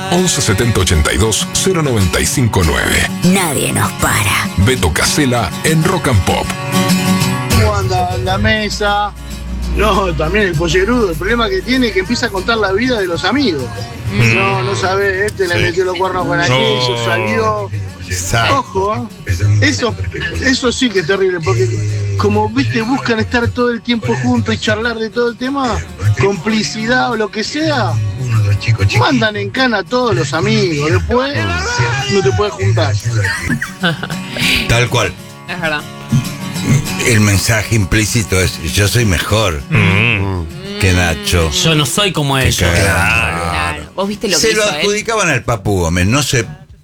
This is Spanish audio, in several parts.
11 70 82 0959. Nadie nos para. Beto Casella en Rock and Pop. ¿Cómo anda la mesa? No, también el pollerudo. El problema que tiene es que empieza a contar la vida de los amigos. No sabe, este le metió los cuernos con aquello, salió. Ojo, eso sí que es terrible, porque como viste, buscan estar todo el tiempo juntos y charlar de todo el tema, complicidad o lo que sea, mandan en cana a todos los amigos, después no te puedes juntar. Tal cual. Es verdad. El mensaje implícito es: yo soy mejor que Nacho. Yo no soy como ellos. Claro. ¿Vos viste lo que Se lo hizo él? adjudicaban al Papu Gómez, no se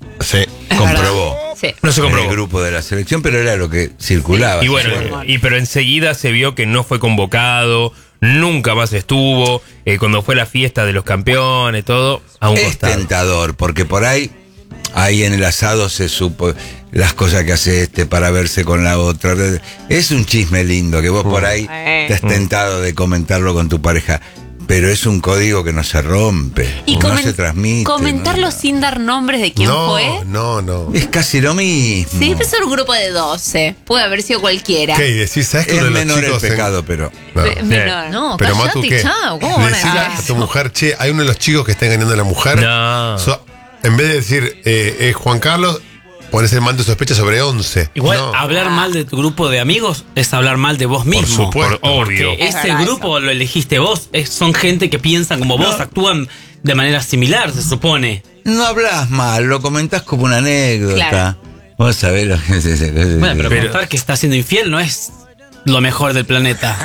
comprobó. Sí. No se En comprobó. el grupo de la selección, pero era lo que circulaba. Y bueno, pero enseguida se vio que no fue convocado, nunca más estuvo, cuando fue la fiesta de los campeones, todo, a un es costado. tentador, porque por ahí en el asado se supo las cosas que hace este para verse con la otra. Es un chisme lindo que vos por ahí te has tentado de comentarlo con tu pareja, pero es un código que no se rompe, Y no se transmite. comentarlo ¿no? sin dar nombres de quién fue. No. Es casi lo mismo. Sí, es un grupo de 12. Puede haber sido cualquiera. ¿Qué? Y decís, ¿sabes que Es uno de los menor el chicos pecado, pero... No. Menor. No, Pero Matu, callate, ¿qué? chao. ¿Cómo Le van a decís decir a tu eso? mujer, che, hay uno de los chicos que está engañando a la mujer. No. En vez de decir Juan Carlos, pones el manto de sospecha sobre 11. Igual, No. hablar mal de tu grupo de amigos es hablar mal de vos mismo. supuesto. Obvio. Porque Es ese verdad grupo lo elegiste vos. Son gente que piensan como vos, actúan de manera similar, se supone. No hablas mal, lo comentás como una anécdota. Claro. Vos sabés lo que es. Bueno, pero contar que está siendo infiel no es lo mejor del planeta.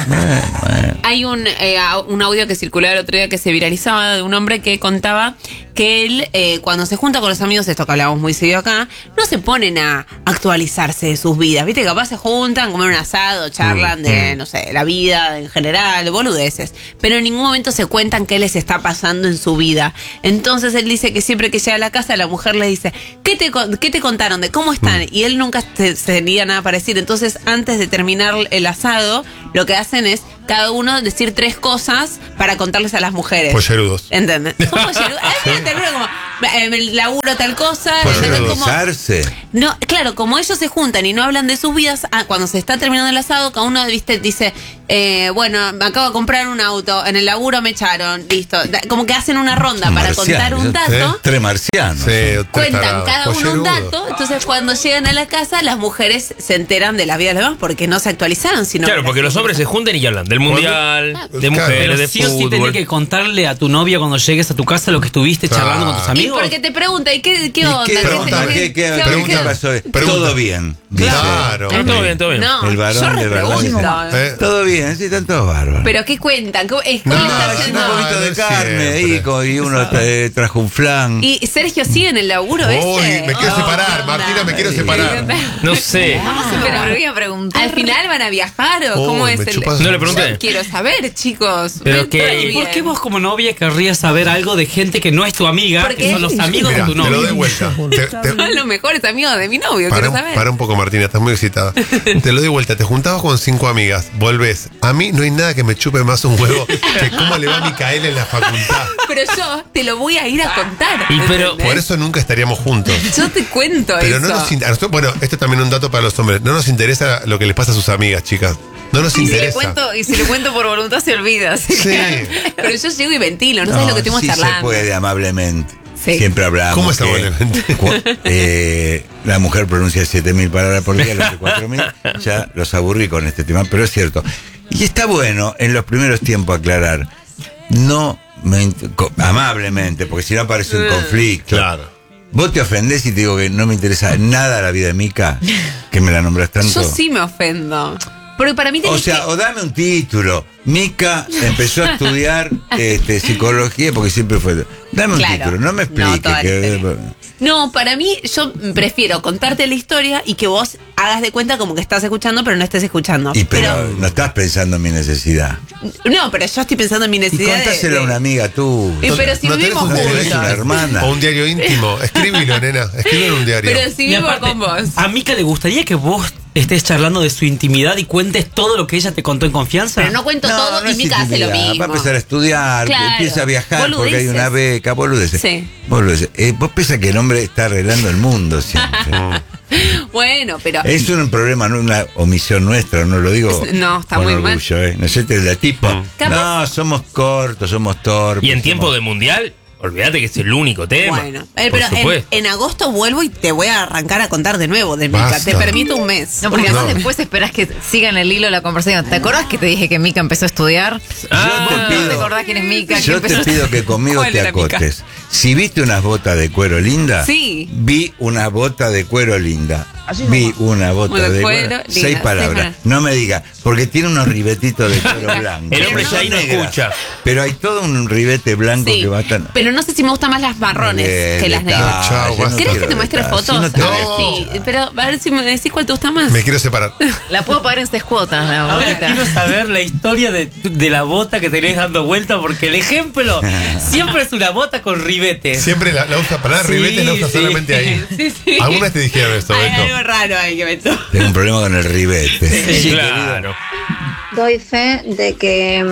Hay un audio que circuló el otro día que se viralizaba de un hombre que contaba que él, cuando se junta con los amigos, esto que hablábamos muy seguido acá, no se ponen a actualizarse de sus vidas. Viste, capaz se juntan, comen un asado, charlan de, no sé, la vida en general, boludeces. Pero en ningún momento se cuentan qué les está pasando en su vida. Entonces él dice que siempre que llega a la casa, la mujer le dice, ¿qué te contaron? ¿De cómo están? Y él nunca se tenía nada para decir. Entonces, antes de terminar el asado, lo que hacen es cada uno decir 3 cosas para contarles a las mujeres. Pollerudos. ¿Entendés? ¿Cómo pollerudo? Termina como, el laburo tal cosa. ¿entendés? Como, Pollerudizarse. no, claro, como ellos se juntan y no hablan de sus vidas, cuando se está terminando el asado, cada uno dice, bueno, me acabo de comprar un auto, en el laburo me echaron, listo. Como que hacen una ronda para contar un dato. Tres marcianos. Sí, tres Cuentan tarados. cada uno un Pollerudo. dato, entonces cuando llegan a la casa las mujeres se enteran de las vidas de los demás porque no se actualizaron, sino Claro, porque los hombres se juntan y hablan del mundial, de Claro. mujeres, Pero de sí o sí tenés fútbol. que contarle a tu novia cuando llegues a tu casa lo que estuviste charlando con tus Y amigos. porque te pregunta, ¿y qué onda? ¿Qué, Pregunta, ¿Qué pasó? Todo bien. dice. Claro. Todo bien, todo bien. No, El varón yo de verdad. repregunto. Todo bien, sí, están todos bárbaros. ¿Pero qué cuentan? ¿Cómo está Un haciendo? poquito de no carne siempre. y uno trajo un flan. ¿Y Sergio sigue en el laburo Uy, ese? me quiero Oh, separar, ¿qué Martina, onda? me quiero separar. No sé. Pero voy a preguntar. ¿Al final van a viajar o cómo Uy, es me el...? chupas- No le pregunté. Yo quiero saber, chicos. Pero Me que- entra ¿Y por bien. qué vos como novia querrías saber algo de gente que no es tu amiga, Porque que son los amigos Mira, de tu te lo doy novio? vuelta. Son los mejores amigos de mi novio, quiero saber. Para un poco, Martina, estás muy excitada. Te lo doy vuelta. Te juntabas con 5 amigas, volvés. A mí no hay nada que me chupe más un huevo que cómo le va a Micaela en la facultad. Pero yo te lo voy a ir a contar. Y pero- ¿entendés? Por eso nunca estaríamos juntos. Yo te cuento Pero eso. no nos a nosotros, bueno, esto es también un dato para los hombres. No nos interesa lo que les pasa a sus amigas, chicas. No nos Y si, interesa. le cuento por voluntad se olvida. así Sí. que- Pero yo llego y ventilo, no sabes lo que estuvimos sí charlando. se puede, amablemente. Sí. Siempre hablamos. ¿Cómo está que amablemente? la mujer pronuncia 7.000 palabras por día, los de 4.000. Ya los aburrí con este tema, pero es cierto. Y está bueno en los primeros tiempos aclarar. No amablemente, porque si no aparece un conflicto. Claro. Vos te ofendés y te digo que no me interesa nada la vida de Mica, que me la nombras tanto. Yo sí me ofendo. Porque para mí O tenés sea, o dame un título. Mica empezó a estudiar psicología porque siempre fue. Dame un Claro. título, no me explique. No, toda la historia. No, para mí, yo prefiero contarte la historia y que vos hagas de cuenta como que estás escuchando, pero no estés escuchando. Pero no estás pensando en mi necesidad. No, pero yo estoy pensando en mi Y necesidad contáselo a una amiga tú. Pero si ¿No tenés vivimos un diario juntos. Una hermana. O un diario íntimo. Escríbilo, nena. Escribilo en un diario. Pero si Y vivo aparte, con vos. a Mica le gustaría que vos estés charlando de su intimidad y cuentes todo lo que ella te contó en confianza? Pero no cuento todo y es Mica hace lo intimidad. mismo. Va a empezar a estudiar, Claro. empieza a viajar porque hay Boludeces. una beca, boludeces. Sí. Boludeces. Vos pensás que el hombre está arreglando el mundo siempre. Bueno, pero... Es un problema, no una omisión nuestra, no lo digo No, está con muy orgullo, mal. No sé, la tipo, Capaz- no, somos cortos, somos torpes. Y en tiempo somos- de mundial, olvídate que es el único tema. Bueno, Por pero supuesto. en agosto vuelvo y te voy a arrancar a contar de nuevo de Mica. Basta. Te permito un mes. No, porque No. además después esperás que sigan el hilo de la conversación. ¿Te acordás que te dije que Mica empezó a estudiar? Ah, Yo te ¿No pido- te acordás quién es Mica? que Yo te empezó- pido que conmigo ¿Cuál te era Mica? acotes. Si viste unas botas de cuero linda, Sí. vi una bota de cuero linda. Vi una bota Bueno, de cuero cuero. linda, 6 palabras. sí, No me diga, porque tiene unos ribetitos de cuero blanco. El hombre No ya ahí no negras, escucha. Pero hay todo un ribete blanco Sí, que va tan. pero no sé si me gustan más las marrones que las negras. Chao, basta. ¿Querés que te muestre fotos? Si no te A ver, ves. sí, pero a ver si me decís cuál te gusta más. Me quiero separar. La puedo pagar en 6 cuotas, la Ahora botita. quiero saber la historia de la bota que tenés dando vuelta, porque el ejemplo siempre es una bota con ribete. Siempre la usa para Sí, ribete, la usa sí. solamente ahí. Sí, sí. Algunas te dijeron esto, Hay Beto. algo raro ahí que meto. Tengo un problema con el ribete. Sí, claro. Doy fe de que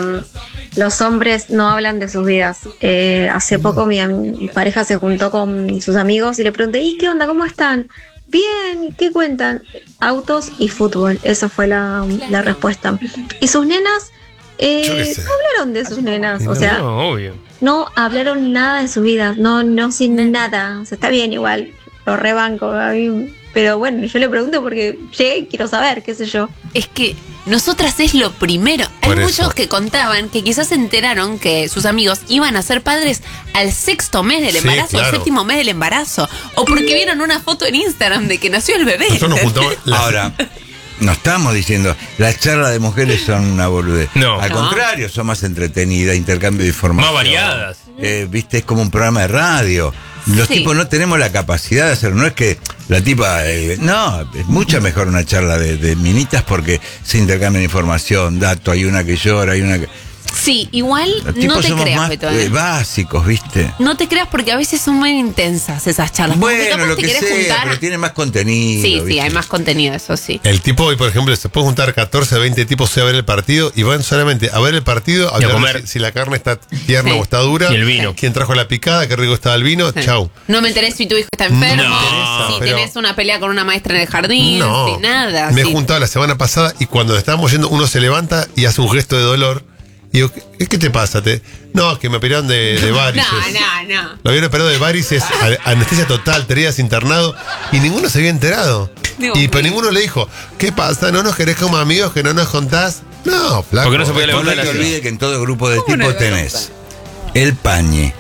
los hombres no hablan de sus vidas. Hace poco mi pareja se juntó con sus amigos y le pregunté, ¿y qué onda? ¿Cómo están? Bien, ¿qué cuentan? Autos y fútbol. Esa fue la respuesta. ¿Y sus nenas? Yo qué sé. No hablaron de sus nenas. O sea, No, obvio. no hablaron nada de sus vidas. No, sin nada. O sea, está bien igual. Lo rebanco a mí. Pero bueno, yo le pregunto porque llegué y quiero saber, qué sé yo. Es que nosotras es lo primero. Hay Por muchos eso. que contaban que quizás se enteraron que sus amigos iban a ser padres al 6º mes del Sí, embarazo, claro. al 7º mes del embarazo. O porque vieron una foto en Instagram de que nació el bebé. Nosotros nos juntamos. Ahora, no estamos diciendo, las charlas de mujeres son una boludez. No. Al No. contrario, son más entretenidas, intercambio de información. Más variadas. Viste, es como un programa de radio. Los Sí. tipos no tenemos la capacidad de hacerlo. No es que la tipa. No, es mucho mejor una charla de minitas porque se intercambian información, datos. Hay una que llora, hay una que. Sí, igual Los no tipos te somos creas, más Beto. básicos, ¿viste? No te creas porque a veces son muy intensas esas charlas. Como que Bueno, capaz lo te que querés sea, juntar. pero tiene más contenido. Sí, sí, ¿viste? hay más contenido, eso sí. El tipo hoy, por ejemplo, se puede juntar 14, 20 tipos a ver el partido y van solamente a ver el partido, a Y a hablar comer. si la carne está tierna Sí. o está dura. Y el vino. ¿Quién trajo la picada? ¿Qué rico estaba el vino? Sí. Chau. No me enteré si tu hijo está enfermo, No me interesa, si pero- tenés una pelea con una maestra en el jardín, No. si nada. Me he sí. juntado la semana pasada y cuando estábamos yendo, uno se levanta y hace un gesto de dolor. Y digo, ¿qué te pasa? No, es que me operaron de varices. No. Lo habían operado de varices, anestesia total, te habías internado y ninguno se había enterado. Dios Pero mío. ninguno le dijo, ¿qué pasa? ¿No nos querés como amigos que no nos contás? No, flaco. Porque no se podía No levantar te la olvides que en todo grupo de ¿Cómo no tipo le tenés el pañe.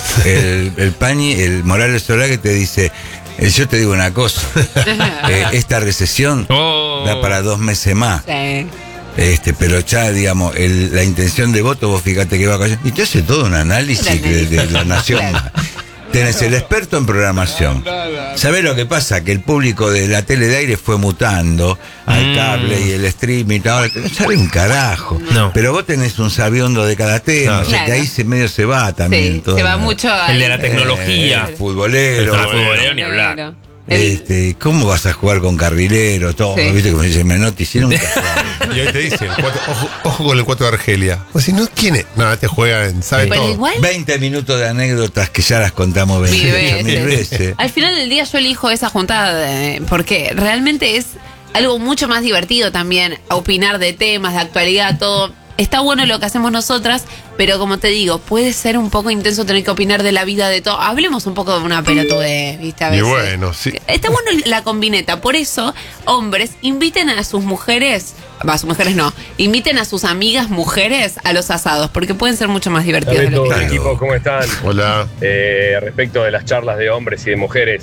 El pañe, el Morales Solá que te dice, yo te digo una cosa, esta recesión Oh. da para 2 meses más. Sí. Pero ya, digamos, la intención de voto, vos fíjate que va a caer. Y te hace todo un análisis de la nación. Claro. Tenés el experto en programación. ¿Sabés lo que pasa? Que el público de la tele de aire fue mutando al cable y el streaming. Ahora no sabe un carajo. No. Pero vos tenés un sabiondo de cada tema. O sea que Claro. ahí medio se va también. Sí, todo, se va ¿no? mucho El de la ahí. tecnología. Futbolero. El futbolero ni hablar. Claro. ¿Cómo vas a jugar con carrilero? Todo, Sí. ¿viste? Como dice Menotti, hicieron un cajón. Y ahí te dicen, ojo con el 4 de Argelia. O si no, ¿quién es? No, te juegan, saben Pero todo. igual, 20 minutos de anécdotas que ya las contamos 28 mil veces. al final del día yo elijo esa juntada porque realmente es algo mucho más divertido también, opinar de temas, de actualidad, todo. Está bueno lo que hacemos nosotras, pero como te digo, puede ser un poco intenso tener que opinar de la vida de todo. Hablemos un poco de una pelotudez, ¿viste? A Y veces. bueno, sí. Está bueno la combineta. Por eso, hombres, inviten a sus mujeres, a sus mujeres no, inviten a sus amigas mujeres a los asados, porque pueden ser mucho más divertidos de lo que Claro. Equipo, ¿cómo están? Hola. Respecto de las charlas de hombres y de mujeres,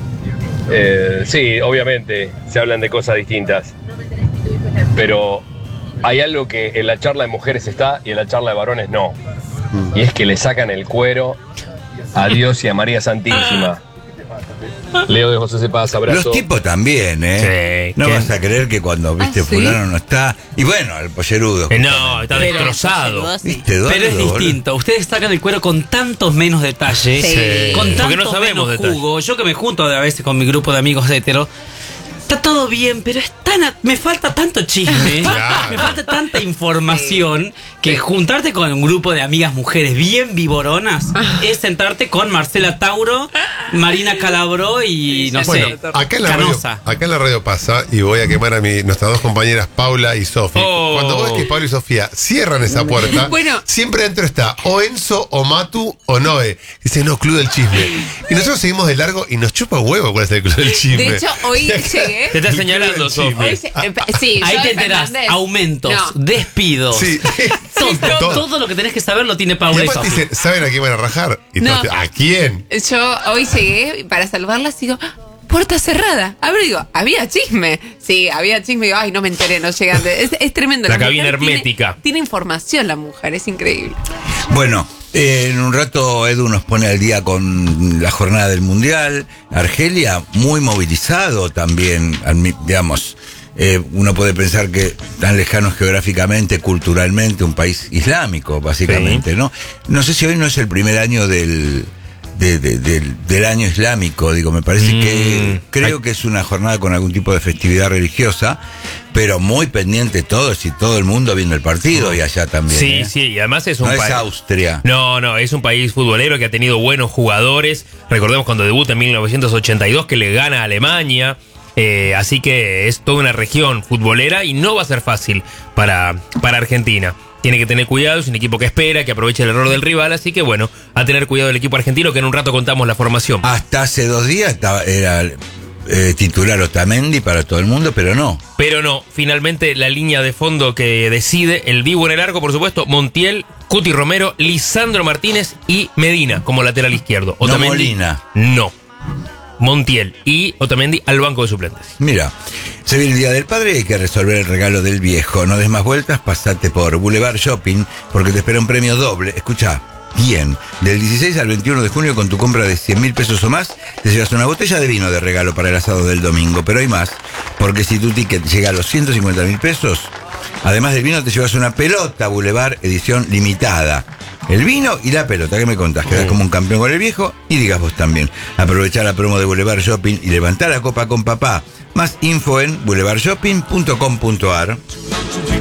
sí, obviamente se hablan de cosas distintas, pero hay algo que en la charla de mujeres está y en la charla de varones no, y es que le sacan el cuero a Dios y a María Santísima. Leo de José Cepaz, abrazo. Los tipos también, ¿eh? Sí, no ¿quién? vas a creer que cuando viste ¿sí? fulano no está. Y bueno, el pollerudo. No, está destrozado. ¿Viste, Eduardo, Pero es boludo? distinto. Ustedes sacan el cuero con tantos menos detalles, Sí. con Porque tanto no sabemos menos detalles. jugo. Yo que me junto a veces con mi grupo de amigos héteros, está todo bien, pero me falta tanto chisme, Claro. me falta tanta información que juntarte con un grupo de amigas mujeres bien vivoronas es sentarte con Marcela Tauro, Marina Calabró y no Bueno, sé, acá en Canosa. la radio pasa, y voy a quemar a nuestras dos compañeras Paula y Sofi. Oh. Cuando vos ves que Paula y Sofía cierran esa puerta, Bueno. siempre dentro está o Enzo, o Matu, o Noé. Dice, no, club del chisme. Y nosotros seguimos de largo y nos chupa huevo cuál es el club del chisme. De hecho, hoy llegué. Te está señalando, Sofi. Sí, Ahí yo te de enterás, Fernández. aumentos, No. despidos. Sí. Todo lo que tenés que saber lo tiene Y Paula y además te Sofi. dicen, ¿saben a quién van a rajar? Y No. todos, ¿a quién? Yo hoy llegué para saludarlas y digo, puerta cerrada. A ver, digo, había chisme. Sí, había chisme. Digo, ay, no me enteré, no llegan. Es tremendo. La mujer cabina tiene- hermética. Tiene información la mujer, es increíble. Bueno, en un rato Edu nos pone al día con la jornada del Mundial. Argelia muy movilizado también, digamos. Uno puede pensar que tan lejanos geográficamente, culturalmente, un país islámico, básicamente, Sí. ¿no? No sé si hoy no es el primer año del año islámico, digo, me parece que creo que es una jornada con algún tipo de festividad religiosa, pero muy pendiente todos y todo el mundo viendo el partido y allá también. Sí, ¿eh? sí, y además es un No es país. Austria. No, es un país futbolero que ha tenido buenos jugadores. Recordemos cuando debuta en 1982 que le gana a Alemania. Así que es toda una región futbolera y no va a ser fácil para Argentina. Tiene que tener cuidado, es un equipo que espera, que aprovecha el error del rival, así que bueno, a tener cuidado el equipo argentino, que en un rato contamos la formación. Hasta hace 2 días era titular Otamendi para todo el mundo, pero no. Pero no, finalmente la línea de fondo que decide, el Dibu en el arco, por supuesto, Montiel, Cuti Romero, Lisandro Martínez y Medina como lateral izquierdo. No Molina. No. Montiel y Otamendi al banco de suplentes. Mira, se viene el Día del Padre y hay que resolver el regalo del viejo. No des más vueltas, pasate por Boulevard Shopping porque te espera un premio doble. Escucha bien, del 16 al 21 de junio con tu compra de 100.000 pesos o más, te llevas una botella de vino de regalo para el asado del domingo. Pero hay más, porque si tu ticket llega a los 150.000 pesos, además del vino te llevas una pelota Boulevard edición limitada. El vino y la pelota, ¿qué me contás? Quedás como un campeón con el viejo y digas vos también. Aprovechá la promo de Boulevard Shopping y levantá la copa con papá. Más info en boulevardshopping.com.ar.